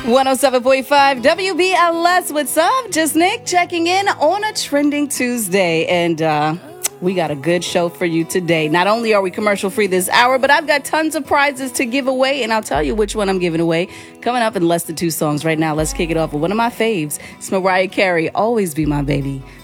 107.5 WBLS. What's up? Just Nick checking in on a trending Tuesday. And we got a good show for you today. Not only are we commercial free this hour, but I've got tons of prizes to give away. And I'll tell you which one I'm giving away coming up in less than 2 songs right now. Let's kick it off with one of my faves. It's Mariah Carey, Always Be My Baby.